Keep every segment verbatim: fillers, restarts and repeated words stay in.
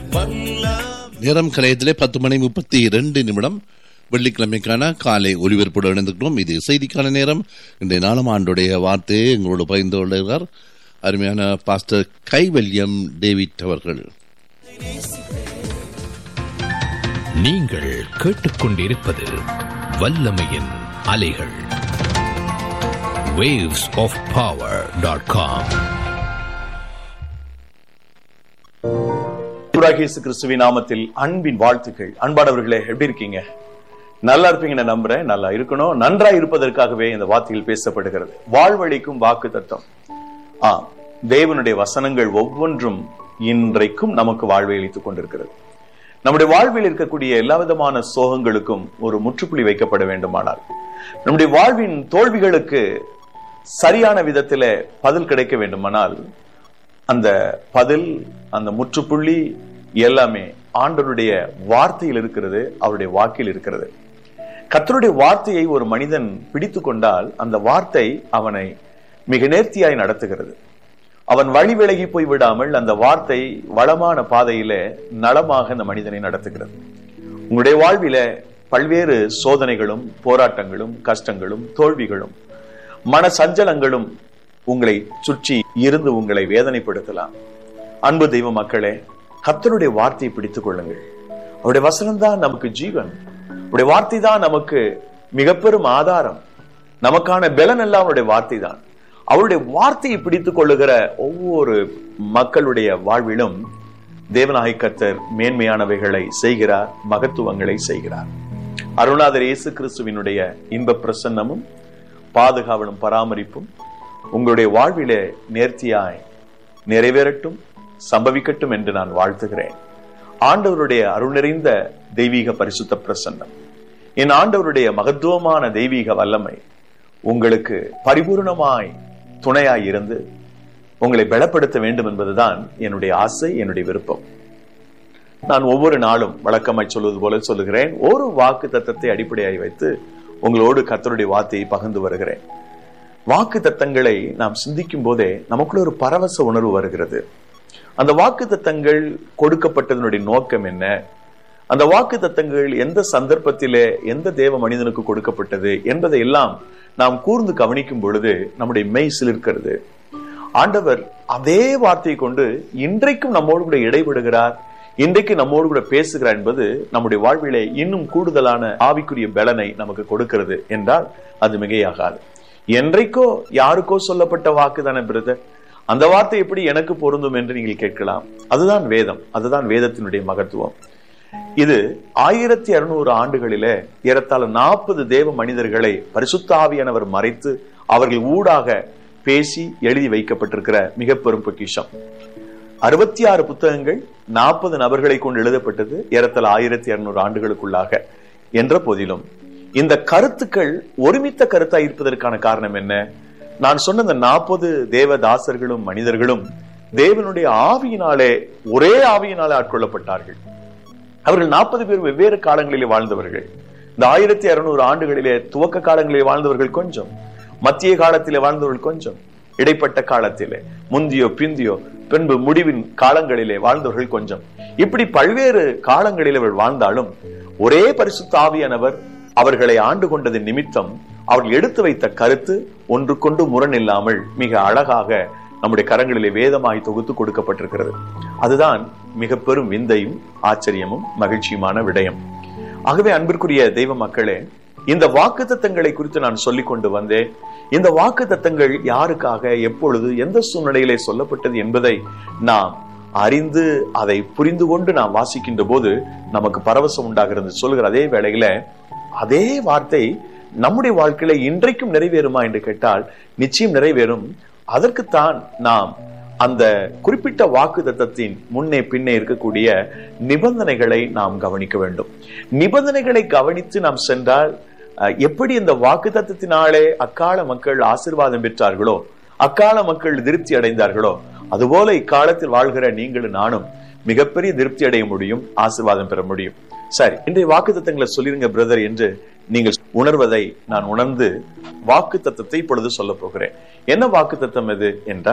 நேரம் கலையத்திலே பத்து மணி முப்பத்தி இரண்டு நிமிடம் வெள்ளிக்கிழமைக்கான காலை ஒலிபரப்போடு இணைந்திருக்கிறோம். இது செய்திக்கான நேரம். இன்றைய நாளும் ஆண்டுடைய வார்த்தையை எங்களோடு பகிர்ந்து கொள்கிறார் அருமையான பாஸ்டர் கைவல்யம் டேவிட் அவர்கள். நீங்கள் கேட்டுக்கொண்டிருப்பது வல்லமையின் அலைகள். waves of power dot com. இயேசு கிறிஸ்துவின் நாமத்தில் அன்பின் வாழ்த்துக்கள். அன்பானவர்களே, எப்படி இருக்கீங்க? நல்லா இருப்பீங்கன்னு நம்புறேன். நல்லா இருக்கணும். நன்றாய் இருப்பதற்காகவே இந்த வார்த்தைகள் பேசப்படுகிறது. வாழ்வழிக்கும் வாக்கு தத்தம். ஆ தேவனுடைய வசனங்கள் ஒவ்வொன்றும் இன்றைக்கும் நமக்கு வாழ்வை அளித்துக் கொண்டிருக்கிறது. நம்முடைய வாழ்வில் இருக்கக்கூடிய எல்லா விதமான சோகங்களுக்கும் ஒரு முற்றுப்புள்ளி வைக்கப்பட வேண்டுமானால், நம்முடைய வாழ்வின் தோல்விகளுக்கு சரியான விதத்தில பதில் கிடைக்க வேண்டுமானால், அந்த பதில், அந்த முற்றுப்புள்ளி எல்லாமே ஆண்டவருடைய வார்த்தையில் இருக்கிறது, அவருடைய வாக்கில் இருக்கிறது. கர்த்தருடைய வார்த்தையை ஒரு மனிதன் பிடித்து கொண்டால் அந்த வார்த்தை அவனை மிக நேர்த்தியாய் நடத்துகிறது. அவன் வழி விலகி போய் விடாமல் அந்த வார்த்தை வளமான பாதையில நலமாக அந்த மனிதனை நடத்துகிறது. உங்களுடைய வாழ்வில பல்வேறு சோதனைகளும் போராட்டங்களும் கஷ்டங்களும் தோல்விகளும் மன சஞ்சலங்களும் உங்களை சுற்றி இருந்து உங்களை வேதனைப்படுத்தலாம். அன்பு தெய்வ மக்களே, கர்த்தருடைய வார்த்தையை பிடித்துக் கொள்ளுங்கள். அவருடைய வசனம் தான் நமக்கு ஜீவன். அவருடைய வார்த்தை தான் நமக்கு மிக பெரும் ஆதாரம். நமக்கான பலன் எல்லாம் அவருடைய வார்த்தை தான். அவருடைய வார்த்தையை பிடித்துக் கொள்ளுகிற ஒவ்வொரு மக்களுடைய வாழ்விலும் தேவனாகிய கர்த்தர் மேன்மையானவைகளை செய்கிறார், மகத்துவங்களை செய்கிறார். அருள்நாதர் இயேசு கிறிஸ்துவினுடைய இன்ப பிரசன்னமும் பாதுகாவலும் பராமரிப்பும் உங்களுடைய வாழ்விலே நேர்த்தியாய் நிறைவேறட்டும், சம்பவிக்கட்டும் என்று நான் வாழ்த்துகிறேன். ஆண்டவருடைய அருள் நிறைந்த தெய்வீக பரிசுத்த பிரசன்னம், என் ஆண்டவருடைய மகத்துவமான தெய்வீக வல்லமை உங்களுக்கு பரிபூர்ணமாய் துணையாய் இருந்து உங்களை பலப்படுத்த வேண்டும் என்பதுதான் என்னுடைய ஆசை, என்னுடைய விருப்பம். நான் ஒவ்வொரு நாளும் வழக்கமாய் சொல்வது போல சொல்லுகிறேன். ஒரு வாக்கு தத்தத்தை அடிப்படையாய் வைத்து உங்களோடு கர்த்தருடைய வார்த்தையை பகிர்ந்து வருகிறேன். வாக்கு தத்தங்களை நாம் சிந்திக்கும் போதே நமக்குள்ள ஒரு பரவச உணர்வு வருகிறது. அந்த வாக்கு தத்தங்கள் கொடுக்கப்பட்டதனுடைய நோக்கம் என்ன, அந்த வாக்கு தத்தங்கள் எந்த சந்தர்ப்பத்திலே எந்த தேவ மனிதனுக்கு கொடுக்கப்பட்டது என்பதை எல்லாம் நாம் கூர்ந்து கவனிக்கும் பொழுது நம்முடைய மெய் சிலிர்க்கிறது. ஆண்டவர் அதே வார்த்தையை கொண்டு இன்றைக்கும் நம்மோடு கூட இடைபடுகிறார், இன்றைக்கு நம்மோடு கூட பேசுகிறார் என்பது நம்முடைய வாழ்விலே இன்னும் கூடுதலான ஆவிக்குரிய பலனை நமக்கு கொடுக்கிறது என்றால் அது மிகையாகாது. என்றைக்கோ யாருக்கோ சொல்லப்பட்ட வாக்கு தானே பிரதர், அந்த வார்த்தை எப்படி எனக்கு பொருந்தும் என்று நீங்கள் கேட்கலாம். அதுதான் வேதம், அதுதான் வேதத்தினுடைய மகத்துவம். இது ஆயிரத்தி அறுநூறு ஆண்டுகளிலே ஏறத்தாழ நாற்பது தேவ மனிதர்களை பரிசுத்த ஆவியானவர் மறைத்து அவர்கள் ஊடாக பேசி எழுதி வைக்கப்பட்டிருக்கிற மிக பெரும் பொக்கிஷம். அறுபத்தி ஆறு புத்தகங்கள் நாற்பது நபர்களை கொண்டு எழுதப்பட்டது ஏறத்தாழ ஆயிரத்தி அறுநூறு ஆண்டுகளுக்குள்ளாக. என்ற போதிலும் இந்த கருத்துக்கள் ஒருமித்த கருத்தாய் இருப்பதற்கான காரணம் என்ன? நான் சொன்ன இந்த நாற்பது தேவதாசர்களும் மனிதர்களும் தேவனுடைய ஆவியினாலே, ஒரே ஆவியினாலே ஆட்கொள்ளப்பட்டார்கள். அவர்கள் நாற்பது பேர் வெவ்வேறு காலங்களிலே வாழ்ந்தவர்கள். இந்த ஆயிரத்தி அறுநூறு ஆண்டுகளிலே துவக்க காலங்களிலே வாழ்ந்தவர்கள் கொஞ்சம், மத்திய காலத்திலே வாழ்ந்தவர்கள் கொஞ்சம், இடைப்பட்ட காலத்திலே, முந்தியோ பிந்தியோ பின்பு முடிவின் காலங்களிலே வாழ்ந்தவர்கள் கொஞ்சம். இப்படி பல்வேறு காலங்களில் அவர்கள் வாழ்ந்தாலும் ஒரே பரிசுத்த ஆவியானவர் அவர்களை ஆண்டு கொண்டதின் நிமித்தம் அவர்கள் எடுத்து வைத்த கருத்து ஒன்றுக்கொண்டு முரண் இல்லாமல் மிக அழகாக நம்முடைய கரங்களிலே வேதமாய் தொகுத்து கொடுக்கப்பட்டிருக்கிறது. அதுதான் மிக பெரும் விந்தையும் ஆச்சரியமும் மகிழ்ச்சியுமான விடயம். ஆகவே அன்பிற்குரிய தெய்வ மக்களே, இந்த வாக்கு தத்தங்களை குறித்து நான் சொல்லிக் கொண்டு வந்தேன். இந்த வாக்கு தத்தங்கள் யாருக்காக, எப்பொழுது, எந்த சூழ்நிலையிலே சொல்லப்பட்டது என்பதை நாம் அறிந்து அதை புரிந்து கொண்டு நாம் வாசிக்கின்ற போது நமக்கு பரவசம் உண்டாகிறது. சொல்கிற அதே வேளையில அதே வார்த்தை நம்முடைய வாழ்க்கையில இன்றைக்கும் நிறைவேறுமா என்று கேட்டால் நிச்சயம் நிறைவேறும். அதற்குத்தான் நாம் அந்த குறிப்பிட்ட வாக்கு தத்தத்தின் முன்னே பின்னே இருக்கக்கூடிய நிபந்தனைகளை நாம் கவனிக்க வேண்டும். நிபந்தனைகளை கவனித்து நாம் சென்றால் எப்படி இந்த வாக்கு தத்தத்தினாலே அக்கால மக்கள் ஆசீர்வாதம் பெற்றார்களோ, அக்கால மக்கள் திருப்தி அடைந்தார்களோ, அதுபோல இக்காலத்தில் வாழ்கிற நீங்களும் நானும் மிகப்பெரிய திருப்தி அடைய முடியும், ஆசீர்வாதம் பெற முடியும். சரி, இன்றைய வாக்கு தத்தங்களை சொல்லிருங்க பிரதர் என்று நீங்கள் உணர்வதை நான் உணர்ந்து வாக்கு தத்தத்தை இப்பொழுது சொல்ல போகிறேன். என்ன வாக்கு தத்தம் எது என்றால்,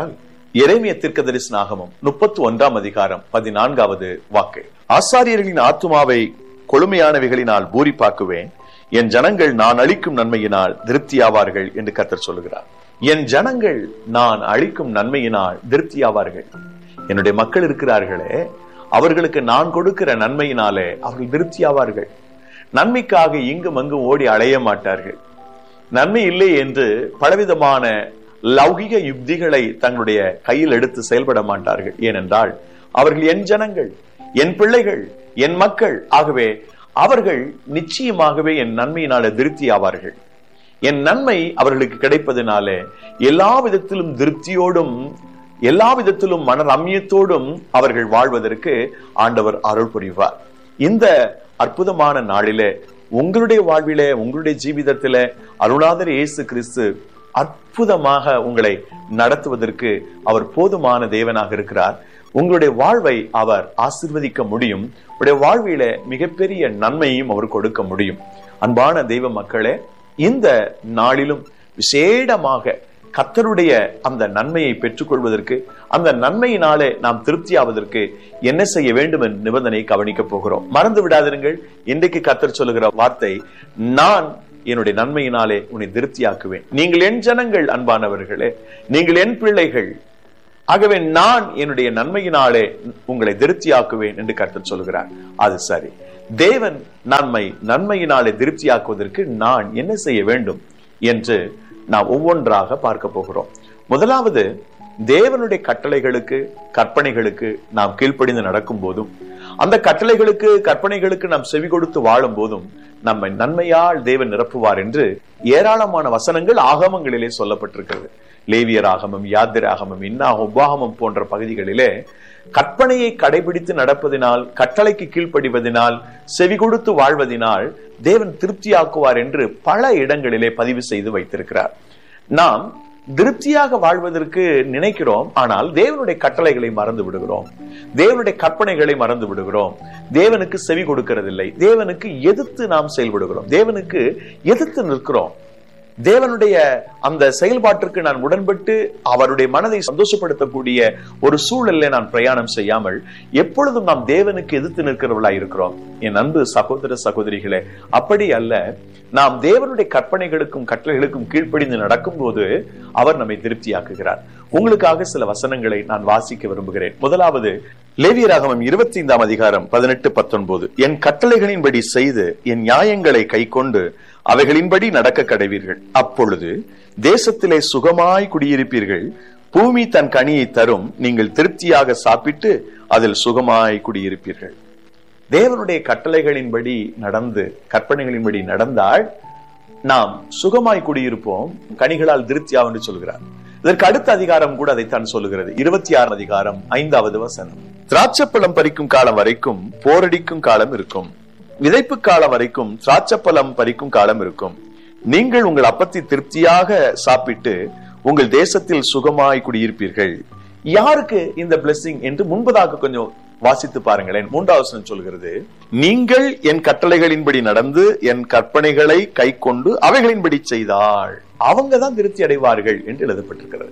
எரேமியா தீர்க்கதரிசனாகமம் முப்பத்தி ஒன்றாம் அதிகாரம் பதினான்காவது வாக்கு. ஆசாரியர்களின் ஆத்துமாவை கொழுமையானவைகளினால் பூரிப்பாக்குவேன், என் ஜனங்கள் நான் அளிக்கும் நன்மையினால் திருப்தியாவார்கள் என்று கர்த்தர் சொல்லுகிறார். என் ஜனங்கள் நான் அளிக்கும் நன்மையினால் திருப்தியாவார்கள். என்னுடைய மக்கள் இருக்கிறார்களே, அவர்களுக்கு நான் கொடுக்கிற நன்மையினாலே அவர்கள் திருப்தியாவார்கள். நன்மைக்காக இங்கும் அங்கும் ஓடி அலைய மாட்டார்கள். நன்மை இல்லை என்று பலவிதமான லௌகிக யுக்திகளை தங்களுடைய கையில் எடுத்து செயல்பட மாட்டார்கள். ஏனென்றால் அவர்கள் என் ஜனங்கள், என் பிள்ளைகள், என் மக்கள். ஆகவே அவர்கள் நிச்சயமாகவே என் நன்மையினால திருப்தி ஆவார்கள். என் நன்மை அவர்களுக்கு கிடைப்பதனாலே எல்லா விதத்திலும் திருப்தியோடும் எல்லா விதத்திலும் மன ரம்யத்தோடும் அவர்கள் வாழ்வதற்கு ஆண்டவர் அருள் புரிவார். இந்த அற்புதமான நாளிலே உங்களுடைய வாழ்விலே, உங்களுடைய ஜீவிதத்திலே அருளாதர் இயேசு கிறிஸ்து அற்புதமாக உங்களை நடத்துவதற்கு அவர் போதுமான தேவனாக இருக்கிறார். உங்களுடைய வாழ்வை அவர் ஆசீர்வதிக்க முடியும். உங்களுடைய வாழ்வில மிகப்பெரிய நன்மையும் அவர் கொடுக்க முடியும். அன்பான தெய்வ மக்களே, இந்த நாளிலும் விசேடமாக கர்த்தருடைய அந்த நன்மையை பெற்றுக் கொள்வதற்கு, அந்த நன்மையினாலே நாம் திருப்தியாவதற்கு என்ன செய்ய வேண்டும் என்ற நிபந்தனை கவனிக்க போகிறோம். மறந்து விடாதிருங்கள், இன்றைக்கு கர்த்தர் சொல்லுகிற வார்த்தை, நான் என்னுடைய நன்மையினாலே உன்னை திருப்தியாக்குவேன். நீங்கள் என் ஜனங்கள், அன்பானவர்களே, நீங்கள் என் பிள்ளைகள். ஆகவே நான் என்னுடைய நன்மையினாலே உங்களை திருப்தியாக்குவேன் என்று கர்த்தர் சொல்கிறார். அது சரி, தேவன் நன்மை நன்மையினாலே திருப்தியாக்குவதற்கு நான் என்ன செய்ய வேண்டும் என்று நாம் ஒவ்வொன்றாக பார்க்க போகிறோம். முதலாவது, தேவனுடைய கட்டளைகளுக்கு கற்பனைகளுக்கு நாம் கீழ்ப்படிந்து நடக்கும் போதும், அந்த கட்டளைகளுக்கு கற்பனைகளுக்கு நாம் செவி கொடுத்து வாழும் போதும் நம்மை நன்மையால் தேவன் நிரப்புவார் என்று ஏராளமான வசனங்கள் ஆகமங்களிலே சொல்லப்பட்டிருக்கிறது. லேவியர் ஆகமம், யாத்திரை ஆகமம், இன்னா உபாகமம் போன்ற பகுதிகளிலே கற்பனையை கடைபிடித்து நடப்பதினால், கட்டளைக்கு கீழ்ப்படிவதனால், செவி கொடுத்து வாழ்வதனால் தேவன் திருப்தியாக்குவார் என்று பல இடங்களிலே பதிவு செய்து வைத்திருக்கிறார். நாம் திருப்தியாக வாழ்வதற்கு நினைக்கிறோம், ஆனால் தேவனுடைய கட்டளைகளை மறந்து விடுகிறோம், தேவனுடைய கற்பனைகளை மறந்து விடுகிறோம், தேவனுக்கு செவி கொடுக்கிறதில்லை, தேவனுக்கு எதிர்த்து நாம் செயல்படுகிறோம், தேவனுக்கு எதிர்த்து நிற்கிறோம். தேவனுடைய அந்த செயல்பாட்டிற்கு நான் உடன்பட்டு அவருடைய மனதை சந்தோஷப்படுத்தக்கூடிய ஒரு சூழலில் நான் பிரயாணம் செய்யாமல் எப்பொழுதும் நாம் தேவனுக்கு எதிர்த்து நிற்கிறவர்களா இருக்கிறோம். என் அன்பு சகோதர சகோதரிகளே, அப்படி அல்ல. நாம் தேவனுடைய கற்பனைகளுக்கும் கட்டளைகளுக்கும் கீழ்ப்படிந்து நடக்கும் போது அவர் நம்மை திருப்தியாக்குகிறார். உங்களுக்காக சில வசனங்களை நான் வாசிக்க விரும்புகிறேன். முதலாவது, லேவியராகமம் இருபத்தி ஐந்தாம் அதிகாரம் பதினெட்டு பத்தொன்பது. என் கட்டளைகளின்படி செய்து என் நியாயங்களை கை கொண்டு அவைகளின்படி நடக்க கடவீர்கள். அப்பொழுது தேசத்திலே சுகமாய் குடியிருப்பீர்கள். பூமி தன் கனியை தரும். நீங்கள் திருப்தியாக சாப்பிட்டு அதில் சுகமாய் குடியிருப்பீர்கள். தேவனுடைய கட்டளைகளின்படி நடந்து, கற்பனைகளின்படி நடந்தால் நாம் சுகமாய் குடியிருப்போம், கனிகளால் திருப்தியாகும் என்று சொல்கிறார். இதற்கு அடுத்த அதிகாரம் கூட அதைத்தான் சொல்லுகிறது. இருபத்தி ஆறு அதிகாரம் ஐந்தாவது வசனம். திராட்சப்பழம் பறிக்கும் காலம் வரைக்கும் போரடிக்கும் காலம் இருக்கும், விதைப்பு காலம் வரைக்கும் திராட்சப்பழம் பறிக்கும் காலம் இருக்கும். நீங்கள் உங்கள் அப்பத்தை திருப்தியாக சாப்பிட்டு உங்கள் தேசத்தில் சுகமாய் குடியிருப்பீர்கள். யாருக்கு இந்த பிளெஸிங் என்று முன்பதாக கொஞ்சம் வாசித்து பாருங்களேன். மூன்றாவது சொல்கிறது, நீங்கள் என் கட்டளைகளின்படி நடந்து என் கற்பனைகளை கை கொண்டு அவைகளின்படி செய்தால் அவங்கதான் திருப்தி அடைவார்கள் என்று எழுதப்பட்டிருக்கிறது.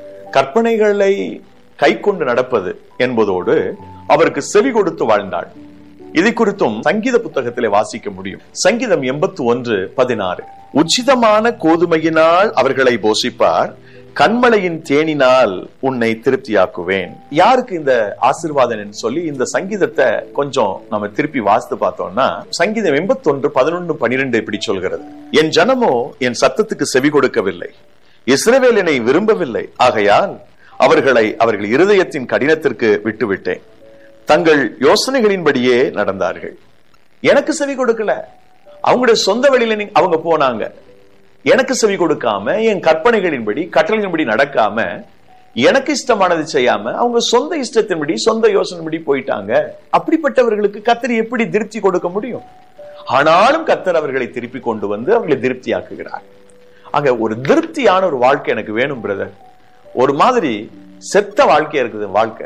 கற்பனைகளை கை கொண்டு நடப்பது என்பதோடு அவருக்கு செவி கொடுத்து வாழ்ந்தாள். இதை குறித்தும் சங்கீத புத்தகத்திலே வாசிக்க முடியும். சங்கீதம் எண்பத்தி ஒன்று பதினாறு. உச்சிதமான கோதுமையினால் அவர்களை போஷிப்பார், கண்மலையின் தேனினால் உன்னை திருப்தியாக்குவேன். யாருக்கு இந்த ஆசீர்வாதம் சொல்லி இந்த சங்கீதத்தை கொஞ்சம் நம்ம திருப்பி வாசித்து பார்த்தோம்னா, சங்கீதம் எண்பத்தி ஒன்று பதினொன்று பனிரெண்டு இப்படி சொல்கிறது, என் ஜனமோ என் சத்தத்துக்கு செவி கொடுக்கவில்லை, இஸ்ரவேல் என்னை விரும்பவில்லை, ஆகையால் அவர்களை அவர்கள் இருதயத்தின் கடினத்திற்கு விட்டுவிட்டேன், தங்கள் யோசனைகளின்படியே நடந்தார்கள். எனக்கு செவி கொடுக்கல, அவங்களுடைய சொந்த வழியில அவங்க போனாங்க. எனக்கு செவி கொடுக்காம, என் கற்பனைகளின்படி கட்டளைகளின்படி நடக்காம, எனக்கு இஷ்டமானது செய்யாம அவங்க சொந்த இஷ்டத்தின்படி சொந்த யோசனைப்படி போயிட்டாங்க. அப்படிப்பட்டவர்களுக்கு கர்த்தர் எப்படி திருப்தி கொடுக்க முடியும்? ஆனாலும் கர்த்தர் அவர்களை திருப்பி கொண்டு வந்து அவர்களை திருப்தி ஆக்குகிறார். ஆக ஒரு திருப்தியான ஒரு வாழ்க்கை எனக்கு வேணும் பிரதர். ஒரு மாதிரி செத்த வாழ்க்கையா இருக்குது வாழ்க்கை,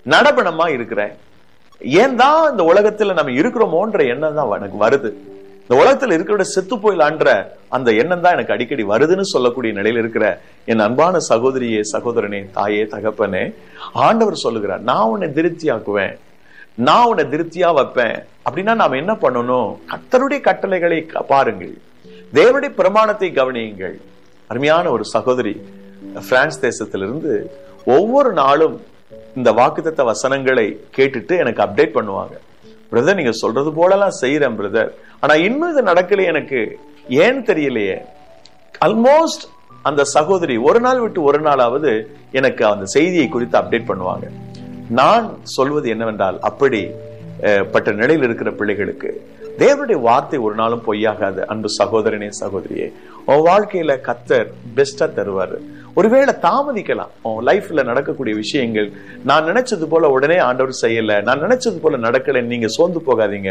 நடபணமா இருக்கிறேன். ஏன் தான் இந்த உலகத்துல நம்ம இருக்கிறோமோன்ற எண்ணம் தான் எனக்கு வருது. இந்த உலகத்துல இருக்கிற செத்து போயிலான்ற அந்த எண்ணம் தான் எனக்கு அடிக்கடி வருதுன்னு சொல்லக்கூடிய நிலையில இருக்கிற என் அன்பான சகோதரியே, சகோதரனே, தாயே, தகப்பனே, ஆண்டவர் சொல்லுகிறார், நான் உன்னை திருப்தியாக்குவேன், நான் உன்னை திருப்தியா வைப்பேன். அப்படின்னா நாம என்ன பண்ணணும்? கர்த்தருடைய கட்டளைகளை பாருங்கள், தேவனுடைய பிரமாணத்தை கவனியுங்கள். அருமையான ஒரு சகோதரி பிரான்ஸ் தேசத்திலிருந்து ஒவ்வொரு நாளும் இந்த வாக்குத்தத்த வசனங்களை கேட்டுட்டு எனக்கு அப்டேட் பண்ணுவாங்க. பிரதர், நீங்க சொல்றது போலலாம் செய்யறேன் பிரதர், ஆனா இன்னும் இது நடக்கலையே, எனக்கு ஏன் தெரியலையே. ஆல்மோஸ்ட் அந்த சகோதரி ஒரு நாள் விட்டு ஒரு நாளாவது எனக்கு அந்த செய்தியை குறித்து அப்டேட் பண்ணுவாங்க. நான் சொல்வது என்னவென்றால், அப்படி பட்ட நிலையில் இருக்கிற பிள்ளைகளுக்கு தேவனுடைய வார்த்தை ஒரு நாளும் பொய்யாகாது. அன்பு சகோதரனே, சகோதரியே, உன் வாழ்க்கையில கர்த்தர் பெஸ்டா தருவாரு. ஒருவேளை தாமதிக்கலாம், உன் லைஃப்ல நடக்கக்கூடிய விஷயங்கள் நான் நினைச்சது போல உடனே ஆண்டவர் செய்யல, நான் நினைச்சது போல நடக்கல, நீங்க சோர்ந்து போகாதீங்க.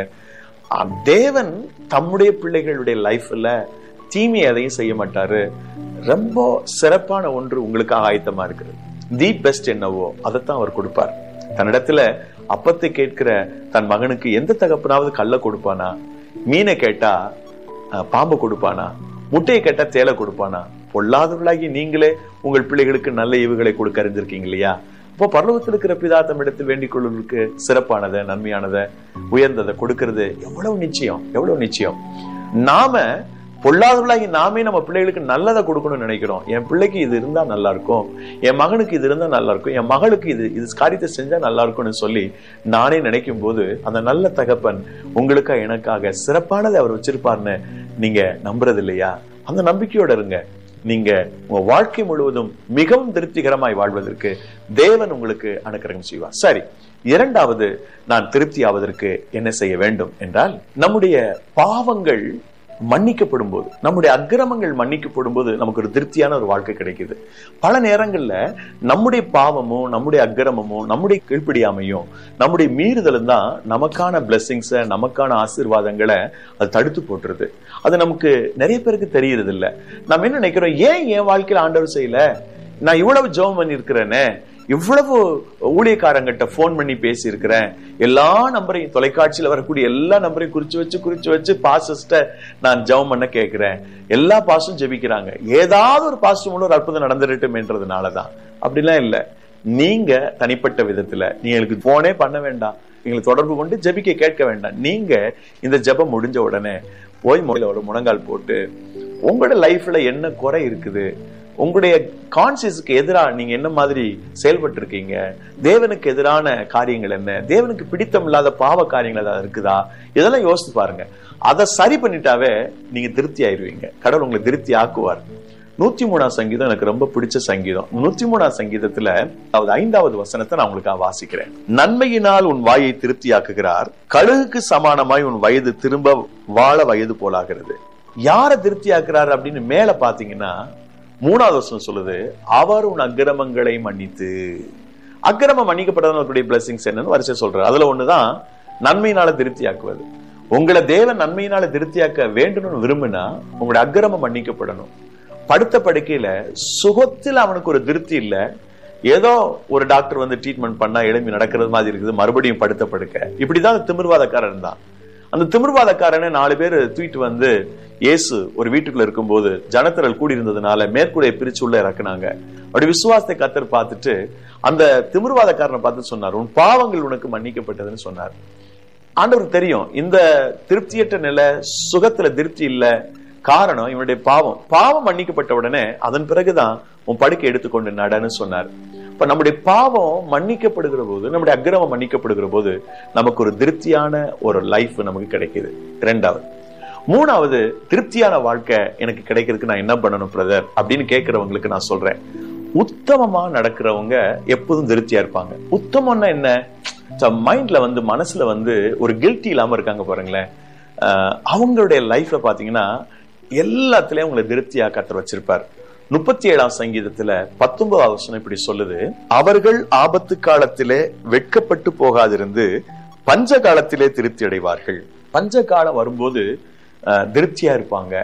தேவன் தம்முடைய பிள்ளைகளுடைய லைஃப்ல தீமை எதையும் செய்ய மாட்டாரு. ரொம்ப சிறப்பான ஒன்று உங்களுக்காக ஆயத்தமா இருக்குது. தி பெஸ்ட் என்னவோ அதைத்தான் அவர் கொடுப்பார். தன்னிடத்துல அப்பத்தை கேட்கிற தன் மகனுக்கு எந்த தகப்பனாவது கல்ல கொடுப்பானா? மீனை கேட்டா பாம்பு கொடுப்பானா? முட்டையை கேட்டா தேலை கொடுப்பானா? பொல்லாதவர்களாகி நீங்களே உங்கள் பிள்ளைகளுக்கு நல்ல ஈவுகளை கொடுக்க அறிஞ்சிருக்கீங்க இல்லையா? இப்போ பரலோகத்தில் இருக்கிற பிதா தம்மிடத்தில் வேண்டிக் கொள்வதற்கு சிறப்பானதை, நன்மையானதை, உயர்ந்ததை கொடுக்கிறது எவ்வளவு நிச்சயம், எவ்வளவு நிச்சயம். நாம பொல்லாதவர்களாகி நாமே நம்ம பிள்ளைகளுக்கு நல்லதை கொடுக்கணும்னு நினைக்கிறோம். என் பிள்ளைக்கு இது இருந்தா நல்லா இருக்கும், என் மகனுக்கு இது இருந்தா நல்லா இருக்கும், என் மகளுக்கு இது இது காரியத்தை செஞ்சா நல்லா இருக்கும்னு சொல்லி நானே நினைக்கும் போது அந்த நல்ல தகப்பன் உங்களுக்கா எனக்காக சிறப்பானதை அவர் வச்சிருப்பார்னு நீங்க நம்புறது இல்லையா? அந்த நம்பிக்கையோட இருங்க. நீங்க உங்க வாழ்க்கை முழுவதும் மிகவும் திருப்திகரமாய் வாழ்வதற்கு தேவன் உங்களுக்கு அனுக்கிரகம் செய்வார். சரி, இரண்டாவது, நான் திருப்தி ஆவதற்கு என்ன செய்ய வேண்டும் என்றால், நம்முடைய பாவங்கள் மன்னிக்கப்படும் போது, நம்முடைய அக்கிரமங்கள் மன்னிக்கப்படும் போது நமக்கு ஒரு திருப்தியான ஒரு வாழ்க்கை கிடைக்குது. பல நேரங்கள்ல நம்முடைய பாவமும் நம்முடைய அக்கிரமமும் நம்முடைய கீழ்ப்படியாமையும் நம்முடைய மீறுதலும் தான் நமக்கான பிளெஸிங்ஸ, நமக்கான ஆசீர்வாதங்களை அது தடுத்து போட்டுருது. அது நமக்கு நிறைய பேருக்கு தெரியறது இல்ல. நம்ம என்ன நினைக்கிறோம், ஏன் என் வாழ்க்கையில ஆண்டவர் செய்யல, நான் இவ்வளவு ஜெபம் பண்ணி இருக்கிறேனே, இவ்வளவு ஊழியக்காரங்கிட்ட போன் பண்ணி பேசி இருக்கிறேன், எல்லா நம்பரையும், தொலைக்காட்சியில வரக்கூடிய எல்லா நம்பரையும் குறிச்சு வச்சு குறிச்சு வச்சு பாஸ்டர்ஸ்ட நான் ஜெபம் பண்ண கேட்கிறேன், எல்லா பாஸ்டும் ஜெபிக்கிறாங்க, ஏதாவது ஒரு பாஸ்ட் மூலம் ஒரு அற்புதம் நடந்துடட்டும் என்றதுனாலதான். அப்படிலாம் இல்ல. நீங்க தனிப்பட்ட விதத்துல நீங்களுக்கு போனே பண்ண வேண்டாம், எங்களுக்கு தொடர்பு கொண்டு ஜெபிக்க கேட்க வேண்டாம். நீங்க இந்த ஜெபம் முடிஞ்ச உடனே போய் மொழியில ஒரு முழங்கால் போட்டு உங்களோட லைஃப்ல என்ன குறை இருக்குது, உங்களுடைய கான்சியஸுக்கு எதிராக நீங்க என்ன மாதிரி செயல்பட்டு இருக்கீங்க, தேவனுக்கு எதிரான காரியங்கள் என்ன, தேவனுக்கு பிடித்தம் இல்லாத பாவ காரியங்கள் ஏதாவது இருக்குதா, இதெல்லாம் யோசித்து பாருங்க. அதை சரி பண்ணிட்டாவே நீங்க திருப்தி ஆயிருவீங்க. கடவுள் உங்களை திருப்தி ஆக்குவார். நூத்தி மூணாம் சங்கீதம் எனக்கு ரொம்ப பிடிச்ச சங்கீதம். நூத்தி மூணாம் சங்கீதத்துல அதாவது ஐந்தாவது வசனத்தை நான் உங்களுக்கு வாசிக்கிறேன். நன்மையினால் உன் வாயை திருப்தியாக்குகிறார், கழுகுக்கு சமானமாய் உன் வயது திரும்ப வாழ வயது போலாகிறது. யார திருப்தியாக்குறாரு அப்படின்னு மேல பாத்தீங்கன்னா மூணாவது வசனம் சொல்லுது, அவர் உன் அக்கிரமங்களை மன்னித்து. அக்கிரமம் மன்னிக்கப்பட்டவர்களுடைய பிளெஸிங்ஸ் என்னன்னு வரிசை சொல்றாரு. அதுல ஒண்ணுதான் நன்மையினால திருப்தியாக்குவது. உங்களை தேவன் நன்மையினால திருப்தியாக்க வேண்டும்னு விரும்பினா உங்களுடைய அக்கிரமம் மன்னிக்கப்படணும். படுத்த படுக்கையில சுகத்தில் அவனுக்கு ஒரு திருப்தி இல்ல, ஏதோ ஒரு டாக்டர் வந்து ட்ரீட்மெண்ட் பண்ணா எழுப்பி நடக்கிறது மாதிரி இருக்குது, மறுபடியும் படுத்த படுக்க. இப்படிதான் திமிர்வாதக்காரன் தான். அந்த திமிர்வாதக்காரனை நாலு பேர் தூக்கிட்டு வந்து இயேசு ஒரு வீட்டுக்குள்ள இருக்கும்போது ஜனத்திரள் கூடி இருந்ததுனால மேற்கூடைய பிரிச்சு உள்ள இறக்குனாங்க. அப்படி விசுவாசத்தை கர்த்தர் பார்த்துட்டு அந்த திமிர்வாதக்காரனை பார்த்து சொன்னார், உன் பாவங்கள் உனக்கு மன்னிக்கப்பட்டதுன்னு சொன்னார். ஆண்டவருக்கு தெரியும் இந்த திருப்தியற்ற நிலை, சுகத்துல திருப்தி இல்ல, காரணம் இவனுடைய பாவம். பாவம் மன்னிக்கப்பட்ட உடனே அதன் பிறகுதான் உன் படுக்கை எடுத்துக்கொண்டு நடன்னு சொன்னார். இப்ப நம்முடைய பாவம் மன்னிக்கப்படுகிற போது, நம்முடைய அக்கிரமம் மன்னிக்கப்படுகிற போது நமக்கு ஒரு திருப்தியான ஒரு லைஃப் நமக்கு கிடைக்குது. இரண்டாவது. மூணாவது, திருப்தியான வாழ்க்கை எனக்கு கிடைக்கிறதுக்கு நான் என்ன பண்ணணும் பிரதர் அப்படின்னு கேட்கிறவங்களுக்கு நான் சொல்றேன், உத்தமமா நடக்கிறவங்க எப்போதும் திருப்தியா இருப்பாங்க. உத்தமம்னா என்ன? மைண்ட்ல வந்து மனசுல வந்து ஒரு கில்ட்டி இல்லாம இருக்காங்க பாருங்களேன். அவங்களுடைய லைஃப்ல பாத்தீங்கன்னா எல்லாத்திலயும் உங்களை திருப்தியா கர்த்தர் வச்சிருப்பார். முப்பத்தி ஏழாம் சங்கீதத்துல பத்தொன்பதாவது வசனம் இப்படி சொல்லுது, அவர்கள் ஆபத்து காலத்திலே வெட்கப்பட்டு போகாதிருந்து பஞ்ச காலத்திலே திருப்தி அடைவார்கள். பஞ்ச காலம் வரும்போது திருப்தியா இருப்பாங்க.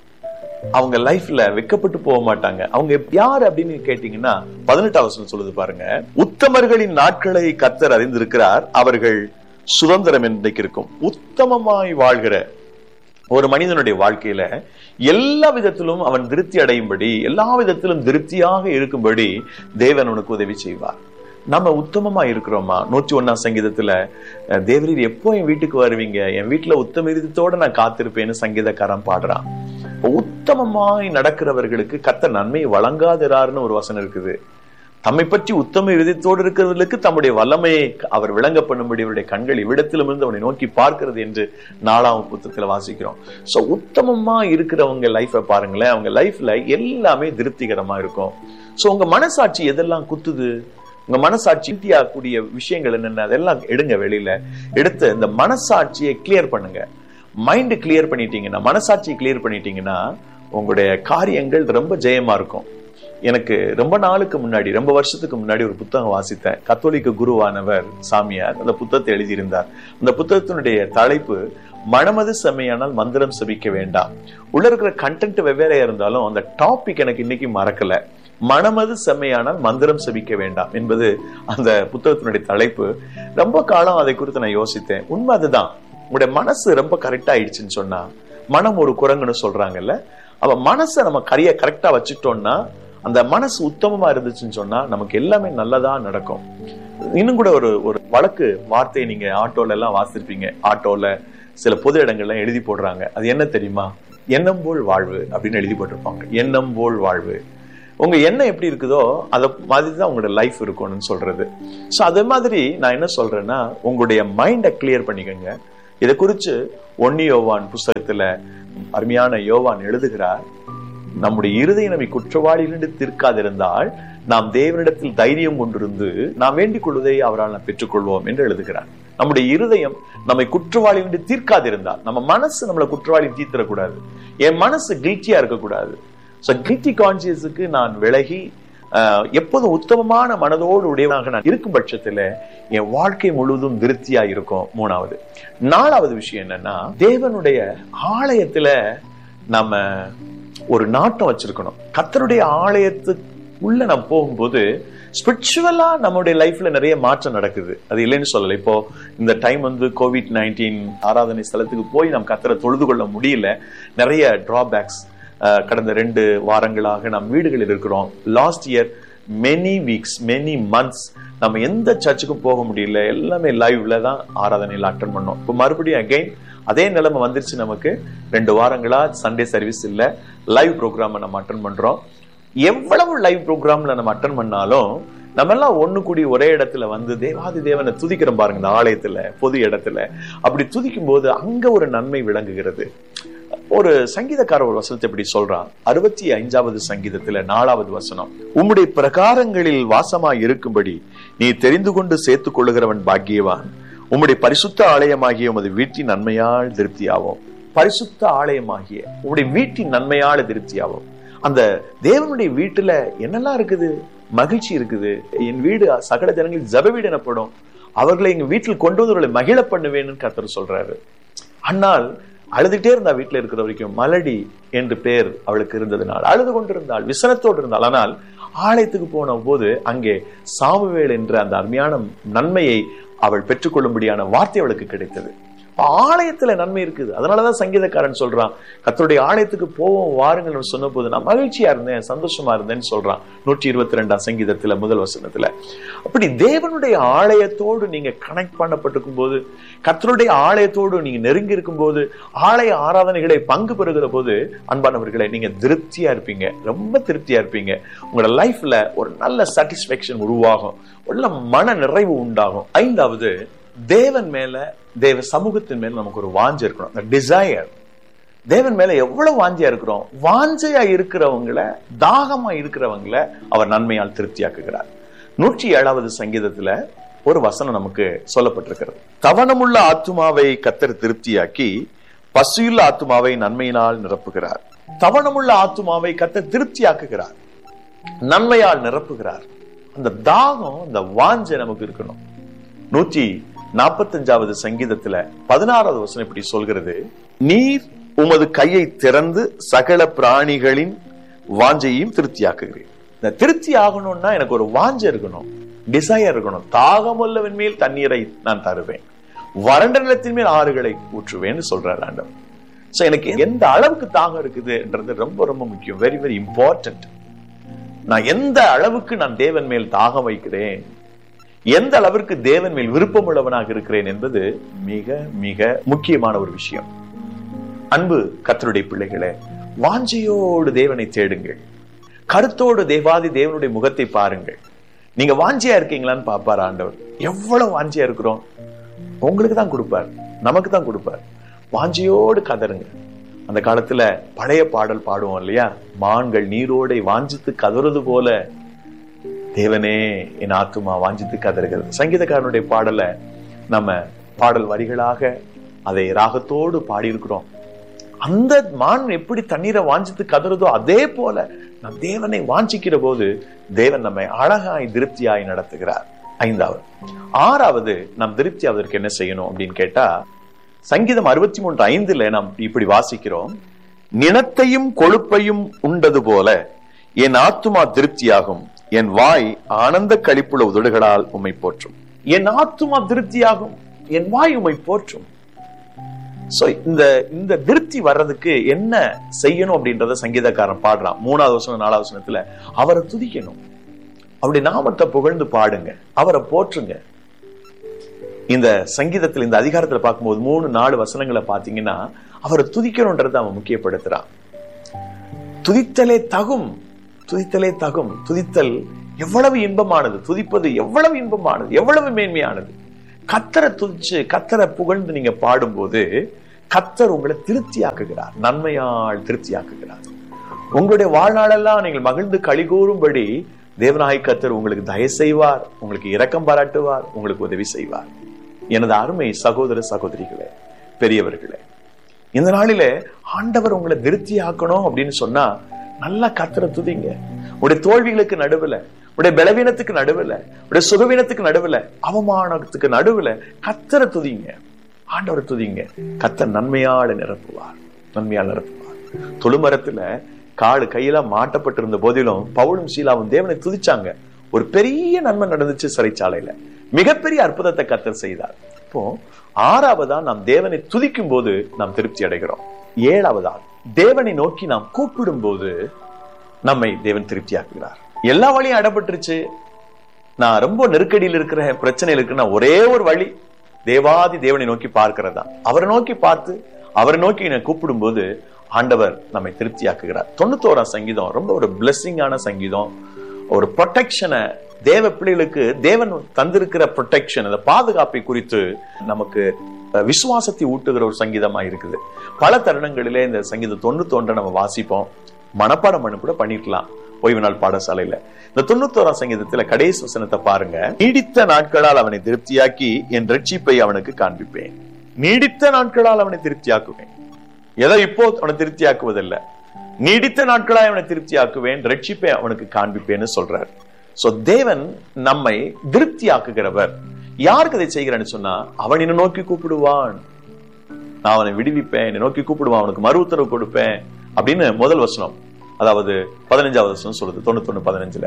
அவங்க லைஃப்ல வெட்கப்பட்டு போக மாட்டாங்க. அவங்க யாரு அப்படின்னு கேட்டீங்கன்னா பதினெட்டாவது வசனம் சொல்லுது பாருங்க, உத்தமர்களின் நாட்களை கர்த்தர் அறிந்திருக்கிறார், அவர்கள் சுதந்திரம் என்றைக்கு இருக்கும். உத்தமமாய் வாழ்கிற ஒரு மனிதனுடைய வாழ்க்கையில எல்லா விதத்திலும் அவன் திருப்தி அடையும்படி, எல்லா விதத்திலும் திருப்தியாக இருக்கும்படி தேவன் அவனுக்கு உதவி செய்வார். நம்ம உத்தமமா இருக்கிறோமா? நூற்றி ஒன்னாம் சங்கீதத்துல தேவரீர் எப்போ என் வீட்டுக்கு வருவீங்க, என் வீட்டுல உத்தம இருதயத்தோட நான் காத்திருப்பேன்னு சங்கீதக்காரன் பாடுறான். உத்தமமாய் நடக்கிறவர்களுக்கு கர்த்தர் நன்மையை வழங்காதிராருன்னு ஒரு வசனம் இருக்குது. தம்மை பற்றி உத்தம இருதயத்தோடு இருக்கிறவர்களுக்கு தம்முடைய வல்லமையை அவர் விளங்க பண்ணும்படி அவருடைய கண்கள் இவ்விடத்திலும் இருந்து அவனை நோக்கி பார்க்கிறது என்று நாலாம் புத்தகத்துல வாசிக்கிறோம். சோ உத்தமமா இருக்கிறவங்க லைஃபை பாருங்களேன், அவங்க லைஃப்ல எல்லாமே திருப்திகரமா இருக்கும். சோ உங்க மனசாட்சி எதெல்லாம் குத்துது, உங்க மனசாட்சி கூடிய விஷயங்கள் என்னென்ன, அதெல்லாம் எடுங்க வெளியில எடுத்து இந்த மனசாட்சியை கிளியர் பண்ணுங்க. மைண்ட் கிளியர் பண்ணிட்டீங்கன்னா, மனசாட்சியை கிளியர் பண்ணிட்டீங்கன்னா உங்களுடைய காரியங்கள் ரொம்ப ஜெயமா இருக்கும். எனக்கு ரொம்ப நாளுக்கு முன்னாடி, ரொம்ப வருஷத்துக்கு முன்னாடி ஒரு புத்தகம் வாசித்தேன். கத்தோலிக்க குருவானவர் சாமியார் அந்த புத்தகத்தை எழுதியிருந்தார். அந்த புத்தகத்தினுடைய தலைப்பு மனமது செம்மையானால் மந்திரம் செபிக்க வேண்டாம். உள்ள இருக்கிற கண்டென்ட் வெவ்வேறையா இருந்தாலும் அந்த டாபிக் எனக்கு இன்னைக்கு மறக்கல. மனமது செம்மையானால் மந்திரம் செபிக்க வேண்டாம் என்பது அந்த புத்தகத்தினுடைய தலைப்பு. ரொம்ப காலம் அதை குறித்து நான் யோசித்தேன். உண்மை அதுதான். உங்களுடைய மனசு ரொம்ப கரெக்டா ஆயிடுச்சுன்னு சொன்னா, மனம் ஒரு குரங்குன்னு சொல்றாங்கல்ல, அவ மனசை நம்ம கரைய கரெக்டா வச்சுட்டோம்னா, அந்த மனசு உத்தமமா இருந்துச்சுன்னு சொன்னா நமக்கு எல்லாமே நல்லதா நடக்கும். இன்னும் கூட ஒரு ஒரு வழக்கு வார்த்தையை நீங்க ஆட்டோல எல்லாம் வாசிருப்பீங்க. ஆட்டோல சில பொது இடங்கள்லாம் எழுதி போடுறாங்க. அது என்ன தெரியுமா? எண்ணம் போல் வாழ்வு அப்படின்னு எழுதி போட்டிருப்பாங்க. எண்ணம் போல் வாழ்வு. உங்க எண்ணம் எப்படி இருக்குதோ அத மாதிரிதான் உங்களோட லைஃப் இருக்கும்னு சொல்றது. சோ அதே மாதிரி நான் என்ன சொல்றேன்னா, உங்களுடைய மைண்டை கிளியர் பண்ணிக்கோங்க. இதை குறிச்சு ஒன்னு யோவான் புஸ்தகத்துல அருமையான யோவான் எழுதுகிறார், நம்முடைய இருதயம் நம்மை குற்றவாளியிலிருந்து தீர்க்காதிருந்தால் நாம் தேவனிடத்தில் தைரியம் கொண்டிருந்து நாம் வேண்டிக் கொள்வதை அவரால் நாம் பெற்றுக்கொள்வோம் என்று எழுதுகிறார். நம்முடைய இருதயம் நம்மை குற்றவாளியிலிருந்து தீர்க்காதிருந்தால், நம்ம மனசு நம்மளை குற்றவாளி தீர்த்திடக்கூடாது. என் மனசு கில்ட்டியா இருக்கக்கூடாது. சோ கில்ட்டி கான்சியஸுக்கு நான் விலகி எப்போதும் உத்தமமான மனதோடு உடையவனாக நான் இருக்கும் பட்சத்துல என் வாழ்க்கை முழுவதும் திருப்தியா இருக்கும். மூணாவது. நாலாவது விஷயம் என்னன்னா, தேவனுடைய ஆலயத்துல நம்ம ஒரு நாட்டம் வச்சிருக்கணும். கர்த்தருடைய ஆலயத்துக்குள்ள நம்ம போகும்போது ஸ்பிரிச்சுவலா நம்மளுடைய லைஃப்ல நிறைய மாற்றம் நடக்குது. அது இல்லைன்னு சொல்லல. இப்போ இந்த டைம் வந்து கோவிட் நைன்டீன் ஆராதனை ஸ்தலத்துக்கு போய் நம்ம கர்த்தரை தொழுது கொள்ள முடியல. நிறைய டிராபேக்ஸ். கடந்த ரெண்டு வாரங்களாக நாம் வீடுகளில் இருக்கிறோம். Last year many weeks many months நம்ம எந்த சர்ச்சுக்கும் போக முடியல. எல்லாமே லைவ்ல தான் ஆராதனையில் அட்டன் பண்ணோம். இப்போ மறுபடியும் அகைன் அதே நிலைமை வந்துருச்சு நமக்கு. ரெண்டு வாரங்களா சண்டே சர்வீஸ் இல்ல, லைவ் ப்ரோக்ராம் நம்ம அட்டன் பண்றோம். எவ்வளவு லைவ் ப்ரோக்ராம்ல நம்ம அட்டன் பண்ணாலும் நம்ம எல்லாம் ஒண்ணு கூடி ஒரே இடத்துல வந்து தேவாதி தேவனை துதிக்கிறோம் பாருங்க. இந்த ஆலயத்துல பொது இடத்துல அப்படி துதிக்கும் போது அங்க ஒரு நன்மை விளங்குகிறது. ஒரு சங்கீதக்காரர் ஒரு வசனத்தை இப்படி சொல்றான். அறுபத்தி ஐந்தாவது சங்கீதத்துல நாலாவது வசனம், உம்முடைய பிரகாரங்களில் வாசமாய் இருக்கும்படி நீ தெரிந்து கொண்டு சேர்த்துக் கொள்ளுகிறவன் பாக்கியவான். உம்முடைய பரிசுத்த ஆலயமாகிய உமது வீட்டின் நன்மையால் திருப்தியாவோம். பரிசுத்த ஆலயமாகிய உம்முடைய வீட்டின் நன்மையால் திருப்தியாவோம். அந்த தேவனுடைய வீட்டுல என்னெல்லாம் இருக்குது? மகிழ்ச்சி இருக்குது. என் வீடு சகல ஜனங்களில் ஜெப வீடு எனப்படும். அவர்களை எங்க வீட்டில் கொண்டு வந்தவர்களை மகிழ பண்ணுவேன்னு கர்த்தர் சொல்றாரு. ஆனால் அழுதுகிட்டே இருந்தா வீட்டுல இருக்கிற வரைக்கும். மலடி என்று பேர் அவளுக்கு இருந்ததுனால் அழுது கொண்டிருந்தாள், விசனத்தோடு இருந்தாள். ஆனால் ஆலயத்துக்கு போன போது அங்கே சாமுவேல் என்ற அந்த அருமையான நன்மையை அவள் பெற்றுக்கொள்ளும்படியான வார்த்தை அவளுக்கு கிடைத்தது. ஆலயத்துல நன்மை இருக்குது. அதனாலதான் சங்கீதக்காரன் சொல்றான், கர்த்தருடைய ஆலயத்துக்கு போவோம் வாருங்கள் சொன்ன போது நான் மகிழ்ச்சியா இருந்தேன், சந்தோஷமா இருந்தேன்னு சொல்றான். நூற்றி இருபத்தி ரெண்டாம் சங்கீதத்துல முதல் வசனத்துல. அப்படி தேவனுடைய ஆலயத்தோடு நீங்க கனெக்ட் பண்ணப்பட்டிருக்கும் போது, கர்த்தருடைய ஆலயத்தோடு நீங்க நெருங்கி இருக்கும் போது, ஆலய ஆராதனைகளை பங்கு பெறுகிற போது, அன்பானவர்களை நீங்க திருப்தியா இருப்பீங்க, ரொம்ப திருப்தியா இருப்பீங்க. உங்களோட லைஃப்ல ஒரு நல்ல சாட்டிஸ்பேக்ஷன் உருவாகும், நல்ல மன நிறைவு உண்டாகும். ஐந்தாவது, தேவன் மேல, தேவ சமூகத்தின் மேல நமக்கு ஒரு வாஞ்சை இருக்கணும். டிசையர். தேவன் மேல எவ்வளவு வாஞ்சையா இருக்கிறோம். வாஞ்சையா இருக்கிறவங்களை, தாகமா இருக்கிறவங்களை அவர் நன்மையால் திருப்தியாக்குகிறார். நூற்றி ஏழாவது சங்கீதத்துல ஒரு வசனம் நமக்கு சொல்லப்பட்டிருக்கிறது. தவணமுள்ள ஆத்துமாவை கர்த்தர் திருப்தியாக்கி பசியுள்ள ஆத்துமாவை நன்மையினால் நிரப்புகிறார். தவணமுள்ள ஆத்துமாவை கர்த்தர் திருப்தியாக்குகிறார், நன்மையால் நிரப்புகிறார். அந்த தாகம், அந்த வாஞ்சை நமக்கு இருக்கணும். நூற்றி நாற்பத்தி அஞ்சாவது சங்கீதத்துல பதினாறாவது வசனம் இப்படி சொல்கிறது, நீர் உமது கையை திறந்து சகல பிராணிகளின் வாஞ்சையும் திருப்தியாக்குகிறீர். இந்த திருப்தி ஆகணும்னா எனக்கு ஒரு வாஞ்சை இருக்கணும், டிசையர் இருக்கணும். தாகமுள்ளவன் மேல் தண்ணீரை நான் தருவேன், வறண்ட நிலத்தின் மேல் ஆறுகளை ஊற்றுவேன்னு சொல்றார் ஆண்டவர். சோ எனக்கு எந்த அளவுக்கு தாகம் இருக்குதுன்றது ரொம்ப ரொம்ப முக்கியம். Very very important. நான் எந்த அளவுக்கு நான் தேவன் மேல் தாகம் வைக்கிறேன், எந்த அளவிற்கு தேவன் மேல் விருப்பம் உள்ளவனாக இருக்கிறேன் என்பது மிக மிக முக்கியமான ஒரு விஷயம். அன்பு கர்த்தருடைய பிள்ளைகளே, வாஞ்சையோடு தேவனை தேடுங்கள். கருத்தோடு தேவாதி தேவனுடைய முகத்தை பாருங்கள். நீங்க வாஞ்சியா இருக்கீங்களான்னு பாப்பார் ஆண்டவர். எவ்வளவு வாஞ்சியா இருக்கிறோம், உங்களுக்கு தான் கொடுப்பார், நமக்கு தான் கொடுப்பார். வாஞ்சியோடு கதருங்க. அந்த காலத்துல பழைய பாடல் பாடுவோம் இல்லையா, மான்கள் நீரோடை வாஞ்சித்து கதறது போல தேவனே என் ஆத்துமா வாஞ்சித்து கதறுகிறது. சங்கீதக்காரனுடைய பாடலை நம்ம பாடல் வரிகளாக அதை ராகத்தோடு பாடியிருக்கிறோம். அந்த மான் எப்படி தண்ணீரை வாஞ்சித்து கதறதோ அதே போல நம் தேவனை வாஞ்சிக்கிற போது தேவன் நம்மை அழகாய் திருப்தியாய் நடத்துகிறார். ஐந்தாவது. ஆறாவது, நாம் திருப்தி ஆவதற்கு என்ன செய்யணும் அப்படின்னு கேட்டா, சங்கீதம் அறுபத்தி மூன்று ஐந்துல நாம் இப்படி வாசிக்கிறோம், நிலத்தையும் கொழுப்பையும் உண்டது போல என் ஆத்துமா திருப்தியாகும், என் வாய் ஆனந்த களிப்புள்ள உதடுகளால் உம்மை போற்றும். என் ஆத்துமா திருப்தியாகும், என் வாய் உம்மை போற்றும். சோ இந்த இந்த திருப்தி வர்றதுக்கு என்ன செய்யணும் அப்படின்றத சங்கீதக்காரன் பாடுறான். மூணாவது வசனம் நாலாவது வசனத்துல அவரை துதிக்கணும், அவருடைய நாமத்தை புகழ்ந்து பாடுங்க, அவரை போற்றுங்க. இந்த சங்கீதத்தில் இந்த அதிகாரத்துல பார்க்கும்போது மூணு நாலு வசனங்களை பாத்தீங்கன்னா அவரை துதிக்கணும்ன்றதை அவன் முக்கியப்படுத்துறான். துதித்தலே தகும், துதித்தலே தகும். துதித்தல் எவ்வளவு இன்பமானது, துதிப்பது எவ்வளவு இன்பமானது, எவ்வளவு மேன்மையானது. கத்தரை துதிச்சு கத்தரை புகழ்ந்து நீங்க பாடும்போது கத்தர் உங்களை திருப்தியாக்குகிறார், நன்மையால் திருப்தியாக்குகிறார். உங்களுடைய வாழ்நாளெல்லாம் நீங்கள் மகிழ்ந்து களி கூறும்படி தேவனாய் கத்தர் உங்களுக்கு தயவு செய்வார், உங்களுக்கு இரக்கம் பாராட்டுவார், உங்களுக்கு உதவி செய்வார். எனது அருமை சகோதர சகோதரிகளே, பெரியவர்களே, இந்த நாளிலே ஆண்டவர் உங்களை திருப்தி ஆக்கணும் அப்படின்னு சொன்னா நல்லா கத்தரை துதிங்க. உடைய தோல்விகளுக்கு நடுவுல, உடைய பலவீனத்துக்கு நடுவுல, உடைய சுகவீனத்துக்கு நடுவுல, அவமானத்துக்கு நடுவுல கத்தரை துதிங்க, ஆண்டவரை துதிங்க. கத்தர் நன்மையால நிரப்புவார், நன்மையால் நிரப்புவார். தொழுமரத்துல காடு கையில மாட்டப்பட்டிருந்த போதிலும் பவுலும் சீலாவும் தேவனை துதிச்சாங்க. ஒரு பெரிய நன்மை நடந்துச்சு சிறைச்சாலையில, மிகப்பெரிய அற்புதத்தை கத்தர் செய்தார். இப்போ ஆறாவதா நாம் தேவனை துதிக்கும் போது நாம் திருப்தி அடைகிறோம். ஏழாவதா தேவனை நோக்கி நாம் கூப்பிடும் போது நம்மை தேவன் திருப்தியாக்குகிறார். எல்லா வழியும் அடப்பட்டுருச்சு, நான் ரொம்ப நெருக்கடியில் இருக்கிற பிரச்சனையில் இருக்கிற ஒரே ஒரு வழி தேவாதி தேவனை நோக்கி பார்க்கிறதா. அவரை நோக்கி பார்த்து அவரை நோக்கி நான் கூப்பிடும் போது ஆண்டவர் நம்மை திருப்தியாக்குகிறார். தொண்ணூத்தோராம் சங்கீதம் ரொம்ப ஒரு பிளெஸிங்கான சங்கீதம். ஒரு ப்ரொடெக்ஷனை தேவ பிள்ளைகளுக்கு தேவன் தந்திருக்கிற ப்ரொடெக்ஷன், அந்த பாதுகாப்பை குறித்து நமக்கு விசுவாசத்தை ஊட்டுகிற ஒரு சங்கீதமா இருக்குது. பல தருணங்களிலே இந்த சங்கீதம் தொண்ணூத்தி ஒன்றை நம்ம வாசிப்போம், மனப்பாடம் பண்ண கூட பண்ணிருக்கலாம் ஓய்வு நாள் பாடசாலையில. இந்த தொண்ணூத்தோராம் சங்கீதத்துல கடைசி வசனத்தை பாருங்க. நீடித்த நாட்களால் அவனை திருப்தியாக்கி என் ரட்சிப்பை அவனுக்கு காண்பிப்பேன். நீடித்த நாட்களால் அவனை திருப்தியாக்குவேன். ஏதோ இப்போ அவனை திருப்தியாக்குவதில்லை, நீடித்த நாட்களாய் அவனை திருப்தியாக்குவேன், ரட்சிப்பை அவனுக்கு காண்பிப்பேன்னு சொல்றார். சோ தேவன் நம்மை திருப்தியாக்குகிறவர். யாருக்கு அதை செய்கிறான்னு சொன்னா, அவன் என்ன நோக்கி கூப்பிடுவான், நான் அவனை விடுவிப்பேன், என்னை நோக்கி கூப்பிடுவான், அவனுக்கு மறு உத்தரவு கொடுப்பேன் அப்படின்னு முதல் வசனம், அதாவது பதினஞ்சாவது வசனம் சொல்லுது தொண்ணூத்தி ஒண்ணு பதினஞ்சுல.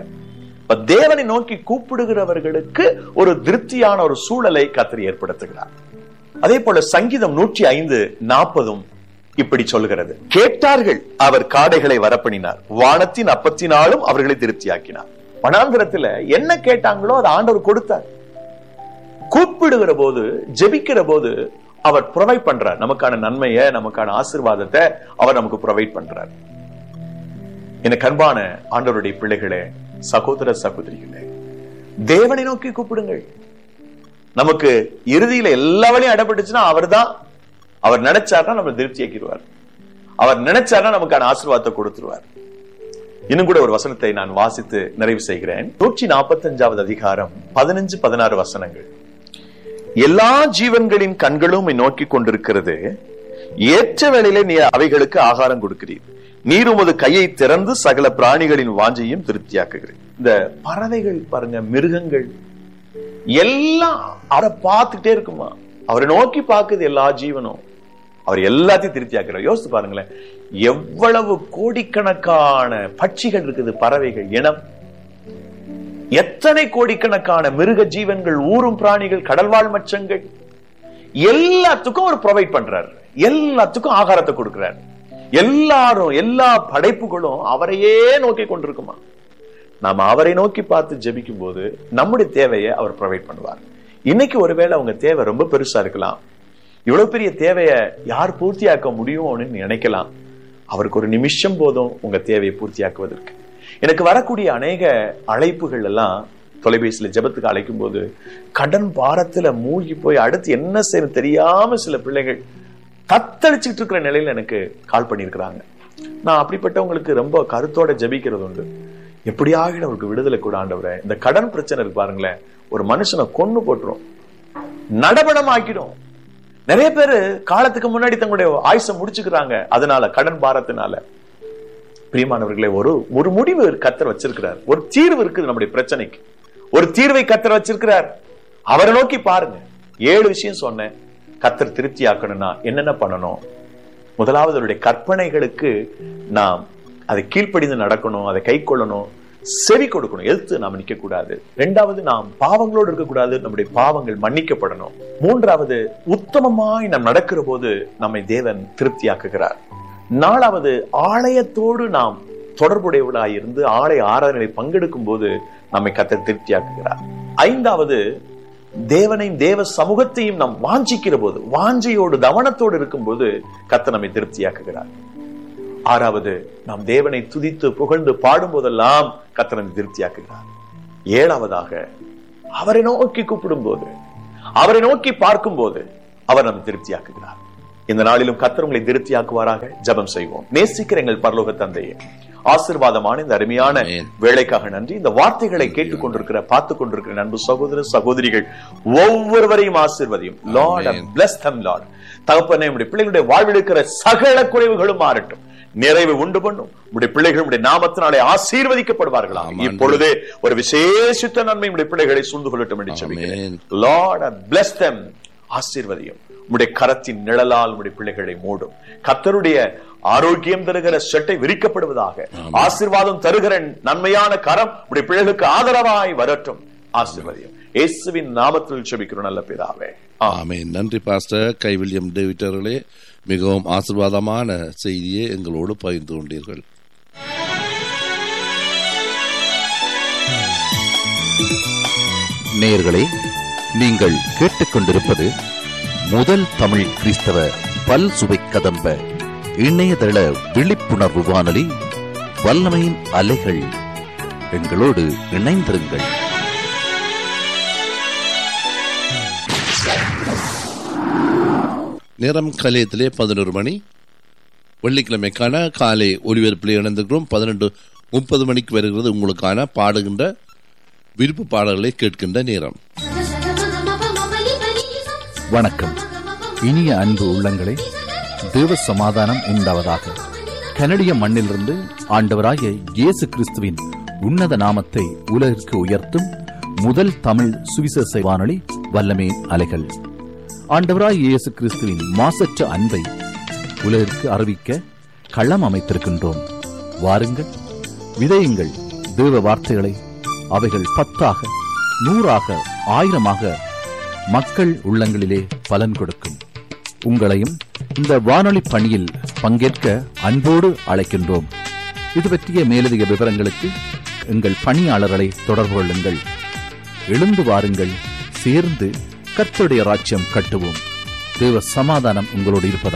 தேவனை நோக்கி கூப்பிடுகிறவர்களுக்கு ஒரு திருப்தியான ஒரு சூழலை கர்த்தர் ஏற்படுத்துகிறார். அதே போல சங்கீதம் நூற்றி ஐந்து நாற்பதும் இப்படி சொல்லுகிறது. கேட்டார்கள், அவர் காடைகளை வரப்பண்ணினார், வானத்தின் அப்பத்தினாலும் அவர்களை திருப்தியாக்கினார். வனாந்திரத்துல என்ன கேட்டாங்களோ அதை ஆண்டவர் கொடுத்தார். கூப்பிடுகிற போது, ஜெபிக்கிற போது அவர் ப்ரொவைட் பண்றார். நமக்கான நன்மையை, நமக்கான ஆசீர்வாதத்தை அவர் நமக்கு ப்ரொவைட் பண்றார். எனக்கு அன்பான ஆண்டவருடைய பிள்ளைகளே, சகோதர சகோதரிகளே, தேவனை நோக்கி கூப்பிடுங்கள். நமக்கு இறுதியில எல்லா வழியும் அடப்பட்டுச்சுன்னா அவர் தான். அவர் நினைச்சார்னா நம்ம திருப்தி ஆக்கிடுவார். அவர் நினைச்சார்னா நமக்கான ஆசீர்வாதத்தை கொடுத்துருவார். இன்னும் கூட ஒரு வசனத்தை நான் வாசித்து நிறைவு செய்கிறேன். நூற்றி நாற்பத்தி அஞ்சாவது அதிகாரம் பதினஞ்சு பதினாறு வசனங்கள். எல்லா ஜீவன்களின் கண்களும் நோக்கி கொண்டிருக்கிறது, ஏற்ற வேளையிலே நீ அவைகளுக்கு ஆகாரம் கொடுக்கிறீர், நீர் உமது கையை திறந்து சகல பிராணிகளின் வாஞ்சையும் திருப்தியாக்குகிறீர். இந்த பறவைகள் பாருங்க, மிருகங்கள் எல்லாம் அவரை பார்த்துட்டே இருக்குமா, அவரை நோக்கி பார்க்குது எல்லா ஜீவனும், அவர் எல்லாத்தையும் திருப்தியாக்குறார். யோசித்து பாருங்களேன், எவ்வளவு கோடிக்கணக்கான பட்சிகள் இருக்குது, பறவைகள் இனம், எத்தனை கோடிக்கணக்கான மிருக ஜீவன்கள், ஊரும் பிராணிகள், கடல்வாழ் மச்சங்கள், எல்லாத்துக்கும் அவர் ப்ரொவைட் பண்றாரு. எல்லாத்துக்கும் ஆகாரத்தை கொடுக்கிறார். எல்லாரும் எல்லா படைப்புகளும் அவரையே நோக்கி கொண்டிருக்குமா. நாம அவரை நோக்கி பார்த்து ஜெபிக்கும் போது நம்முடைய தேவையை அவர் ப்ரொவைட் பண்ணுவார். இன்னைக்கு ஒருவேளை உங்க தேவை ரொம்ப பெருசா இருக்கலாம். இவ்வளவு பெரிய தேவையை யார் பூர்த்தியாக்க முடியும்னு நினைக்கலாம். அவருக்கு ஒரு நிமிஷம் போதும் உங்க தேவையை பூர்த்தியாக்குவதற்கு. எனக்கு வரக்கூடிய அநேக அழைப்புகள் எல்லாம் தொலைபேசியில ஜெபத்துக்கு அழைக்கும் போது கடன் பாரத்துல மூழ்கி போய் அடுத்து என்ன செய்ய தெரியாம சில பிள்ளைகள் தத்தளிச்சுட்டு இருக்கிற நிலையில எனக்கு கால் பண்ணிருக்கிறாங்க. நான் அப்படிப்பட்டவங்களுக்கு ரொம்ப கருத்தோட ஜெபிக்கிறது உண்டு. எப்படியாக அவருக்கு விடுதலை கூட ஆண்டவரே, இந்த கடன் பிரச்சனை இருக்கு பாருங்களேன், ஒரு மனுஷனை கொன்னு போட்டுரும், நடபடம் ஆக்கிடும். நிறைய பேரு காலத்துக்கு முன்னாடி தங்களுடைய ஆயுசை முடிச்சுக்கிறாங்க அதனால, கடன் பாரத்தினால. பிரியமானவர்களே, ஒரு ஒரு முடிவு கர்த்தர் வச்சிருக்கிறார். ஒரு தீர்வு இருக்குது நம்முடைய பிரச்சனைக்கு. ஒரு தீர்வை கர்த்தர் வச்சிருக்கிறார். அவரை நோக்கி பாருங்க. ஏழு விஷயம் சொன்னேன். கர்த்தர் திருப்தி ஆக்கணும்னா என்னென்ன பண்ணணும்? முதலாவது, அவருடைய கற்பனைகளுக்கு நாம் அதை கீழ்ப்படிந்து நடக்கணும், அதை கை கொள்ளணும், செவி கொடுக்கணும், எதிர்த்து நாம் நிற்க கூடாது. இரண்டாவது, நாம் பாவங்களோடு இருக்கக்கூடாது, நம்முடைய பாவங்கள் மன்னிக்கப்படணும். மூன்றாவது, உத்தமமாய் நாம் நடக்கிற போது நம்மை தேவன் திருப்தியாக்குகிறார். நாலாவது, ஆலயத்தோடு நாம் தொடர்புடையவர்களாய் இருந்து ஆலய ஆராதனை பங்கெடுக்கும் போது நம்மை கர்த்தர் திருப்தியாக்குகிறார். ஐந்தாவது, தேவனையும் தேவ சமூகத்தையும் நாம் வாஞ்சிக்கிற போது, வாஞ்சையோடு கவனத்தோடு இருக்கும் போது கர்த்தர் நம்மை திருப்தியாக்குகிறார். ஆறாவது, நாம் தேவனை துதித்து புகழ்ந்து பாடும் போதெல்லாம் கர்த்தர் நம்மை திருப்தியாக்குகிறார். ஏழாவதாக, அவரை நோக்கி கூப்பிடும் போது, அவரை நோக்கி பார்க்கும் போது அவர் நம்மை திருப்தியாக்குகிறார். இந்த நாளிலும் கர்த்தர் உங்களை திருப்தியாக்குவாராக. ஜெபம் செய்வோம். நேசிக்கிற எங்கள் பரலோக தந்தையே, ஆசீர்வாதமான இந்த அருமையான வேளைக்காக நன்றி. இந்த வார்த்தைகளை கேட்டுக் கொண்டிருக்கிற பார்த்துக் கொண்டிருக்கிற அன்பு சகோதர சகோதரிகள் ஒவ்வொருவரையும் ஆசீர்வதியும். Lord, bless them Lord. தகப்பனே, உம்முடைய பிள்ளைகளுடைய வாழ்வில் இருக்கிற சகல குறைவுகளும் மாறட்டும், நிறைவு உண்டு பண்ணும். உடைய பிள்ளைகள் உடைய நாமத்தினாலே ஆசீர்வதிக்கப்படுவார்களா. இப்பொழுதே ஒரு விசேஷித்த நன்மை உடைய பிள்ளைகளை சூழ்ந்து கொள்ளட்டும் என்று சொல்கிறேன். Lord, bless them. ஆசீர்வதியும். உடைய கரத்தின் நிழலால் உடைய பிள்ளைகளை மூடும். கர்த்தருடைய ஆரோக்கியம் தருகிற செட்டை விரிக்கப்படுவதாக. ஆசீர்வாதம் தருகிற நன்மையான கரம் உடைய பிள்ளைகளுக்கு ஆதரவாய் வரட்டும். ஆசீர்வதியும். இயேசுவின் நாமத்தில் ஜெபிக்கிறோம் நல்ல பிதாவே, ஆமென். நன்றி பாஸ்டர் கைவில்லியம் டேவிட் அவர்களே, மிகவும் ஆசீர்வாதமான செய்தியை எங்களோடு பகிர்ந்து கொண்டீர்கள். நேயர்களே, நீங்கள் கேட்டுக்கொண்டிருப்பது முதல் தமிழ் கிறிஸ்தவ பல் சுவை கதம்ப இணையதள விழிப்புணர்வு வானொலி, வல்லமையின் அலைகள். எங்களோடு இணைந்திருங்கள். நேரம் கலையத்திலே பதினோரு மணி. வெள்ளிக்கிழமைக்கான காலை ஒலிபரப்பில் இணைந்திருக்கிறோம். பதினெண்டு முப்பது மணிக்கு வருகிறது உங்களுக்கான பாடுகின்ற விருப்ப பாடல்களை கேட்கின்ற நேரம். வணக்கம். இனிய அன்பு உள்ளங்களே, தேவ சமாதானம் உண்டாவதாக. கனடிய மண்ணிலிருந்து ஆண்டவராகிய இயேசு கிறிஸ்துவின் உன்னத நாமத்தை உலகிற்கு உயர்த்தும் முதல் தமிழ் சுவிசேஷ வானொலி வல்லமே அலைகள். ஆண்டவராகிய இயேசு கிறிஸ்துவின் மாசற்ற அன்பை உலகிற்கு அறிவிக்க களம் அமைத்திருக்கின்றோம். வாருங்கள், விதையுங்கள் தேவ வார்த்தைகளை. அவைகள் பத்தாக, நூறாக, ஆயிரமாக மக்கள் உள்ளங்களிலே பலன் கொடுக்கும். உங்களையும் இந்த வானொலி பணியில் பங்கேற்க அன்போடு அழைக்கின்றோம். இது பற்றிய மேலதிக விவரங்களுக்கு எங்கள் பணியாளர்களை தொடர்பு கொள்ளுங்கள். எழுந்து வாருங்கள், சேர்ந்து கர்த்தருடைய ராஜ்யம் கட்டுவோம். தேவ சமாதானம் உங்களோடு இருப்பதாக.